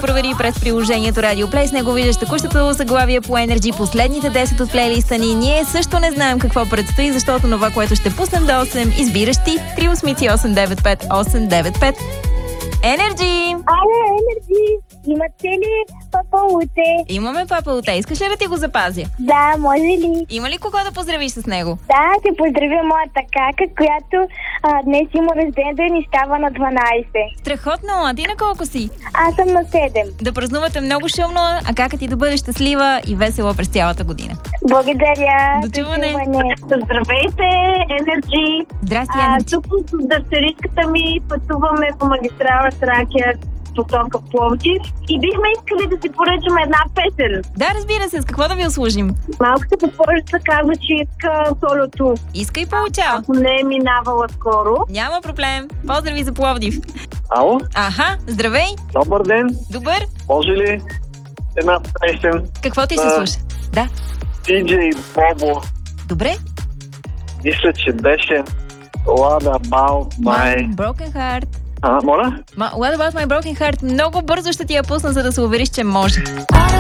да провери през приложението Radio Play. С него виждаш текущото заглавие по Energy, последните 10 от плейлиста ни. Ние също не знаем какво предстои, защото това, което ще пуснем до 8, избираш ти. 383-895-895. Energy! Ало, Енерджи! Имате ли папалуте? Имаме папа Уте. Искаш ли да ти го запазя? Да, може ли? Има ли кого да поздравиш с него? Да, ще поздравя моята кака, която днес има рожден ден и става на 12. Страхотно, а ти на колко си? Аз съм на 7. Да празнувате много шумно, а кака ти да бъде щастлива и весела през цялата година. Благодаря. До чуване. Здравейте, Енерджи! Здрасти, Енерджи. Тук с дъщеричката ми пътуваме по магистрала Тракия, посока Пловдив и бихме искали да си поръчаме една песен. Да, разбира се, с какво да ви услужим? Малката подпоръчка казва, че иска солото. Иска и получава. Ако не е минавала скоро. Няма проблем. Поздрави за Пловдив. Ало, Аха, здравей. добър ден. Добър. Може ли една песен? Какво ти се слуша? Да. DJ Бобо. Добре. Мисля, че беше What About My... Broken Heart. Моля? What About My Broken Heart. Много бързо ще ти я пусна, за да се увериш, че може.